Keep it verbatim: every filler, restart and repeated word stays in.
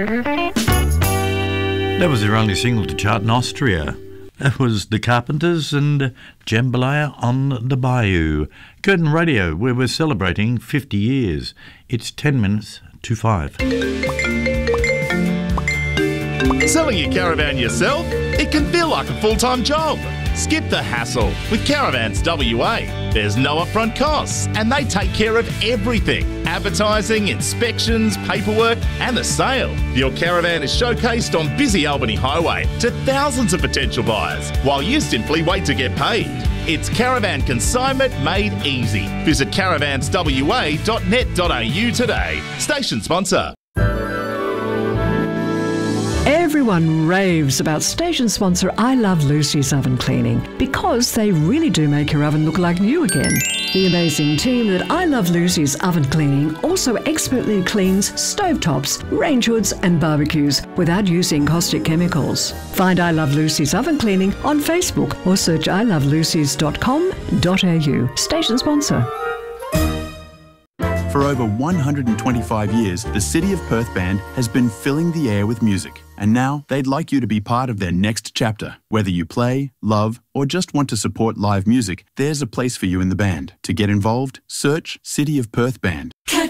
That was their only single to chart in Austria. That was The Carpenters and Jambalaya on the Bayou. Curtin Radio, where we're celebrating fifty years. It's ten minutes to five. Selling your caravan yourself? It can feel like a full-time job. Skip the hassle with Caravans W A. There's no upfront costs and they take care of everything. Advertising, inspections, paperwork and the sale. Your caravan is showcased on busy Albany Highway to thousands of potential buyers while you simply wait to get paid. It's caravan consignment made easy. Visit caravans w a dot net dot a u today. Station sponsor. Everyone raves about station sponsor I Love Lucy's Oven Cleaning because they really do make your oven look like new again. The amazing team at I Love Lucy's Oven Cleaning also expertly cleans stovetops, range hoods and barbecues without using caustic chemicals. Find I Love Lucy's Oven Cleaning on Facebook or search i love lucy's dot com dot a u. Station sponsor. For over one hundred twenty-five years, the City of Perth Band has been filling the air with music. And now they'd like you to be part of their next chapter. Whether you play, love, or just want to support live music, there's a place for you in the band. To get involved, search City of Perth Band.